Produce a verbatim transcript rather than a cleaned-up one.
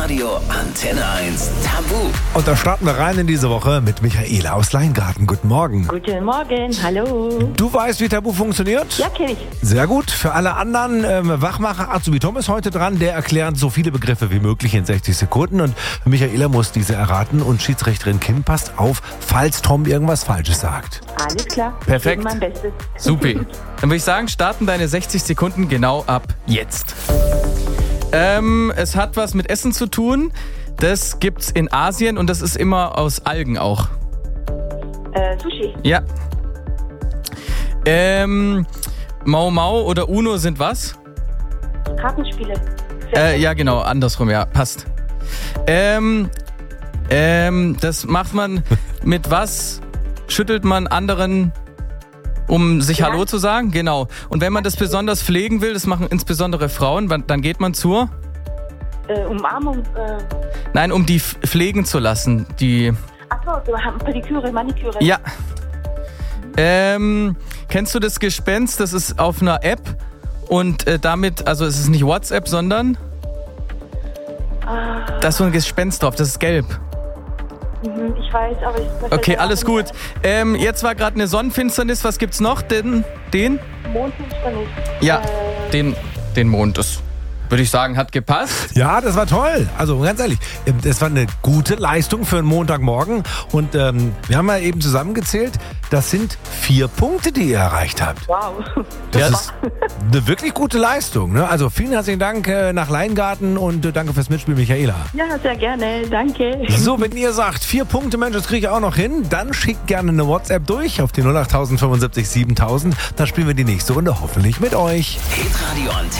Hitradio Antenne eins Tabu. Und da starten wir rein in diese Woche mit Michaela aus Leingarten. Guten Morgen. Guten Morgen, hallo. Du weißt, wie Tabu funktioniert? Ja, kenn ich. Sehr gut. Für alle anderen, ähm, Wachmacher Azubi Tom ist heute dran. Der erklärt so viele Begriffe wie möglich in sechzig Sekunden. Und Michaela muss diese erraten. Und Schiedsrichterin Kim passt auf, falls Tom irgendwas Falsches sagt. Alles klar. Perfekt. Ich gebe mein Bestes. Supi. Dann würde ich sagen, starten deine sechzig Sekunden genau ab jetzt. Ähm, es hat was mit Essen zu tun. Das gibt's in Asien und das ist immer aus Algen auch. Äh, Sushi. Ja. Ähm, Mau Mau oder Uno sind was? Kartenspiele. Äh, ja, genau, andersrum, ja, passt. Ähm, ähm, das macht man mit was? Schüttelt man anderen, um sich Ja. Hallo zu sagen? Genau. Und wenn man das besonders pflegen will, das machen insbesondere Frauen, wann- dann geht man zur? Äh, Umarmung. Äh, Nein, um die f- pflegen zu lassen. Die. achso, so haben Pediküre, Maniküre. Ja. Ähm, kennst du das Gespenst? Das ist auf einer App und äh, damit, also es ist nicht WhatsApp, sondern Ah, da ist so ein Gespenst drauf, das ist gelb. mhm, ich weiß, aber ich... das Okay, fällt mir alles auch nicht gut. Ähm, jetzt war gerade eine Sonnenfinsternis, was gibt's noch? Den? Den? ein. Mondfinsternis. Ja, Äh, den, den Mond. Das würde ich sagen, hat gepasst. Ja, das war toll. Also ganz ehrlich, ähm, das war eine gute Leistung für einen Montagmorgen. Und ähm, wir haben ja eben zusammengezählt, das sind vier Punkte, die ihr erreicht habt. wow. Das Ja, ist eine wirklich gute Leistung. Ne? Also vielen herzlichen Dank äh, nach Leingarten und äh, danke fürs Mitspiel, Michaela. Ja, sehr gerne. Danke. So, wenn ihr sagt, vier Punkte, Mensch, das kriege ich auch noch hin, dann schickt gerne eine WhatsApp durch auf die null acht fünfundsiebzig siebentausend. Dann spielen wir die nächste Runde hoffentlich mit euch. Hitradio Antenne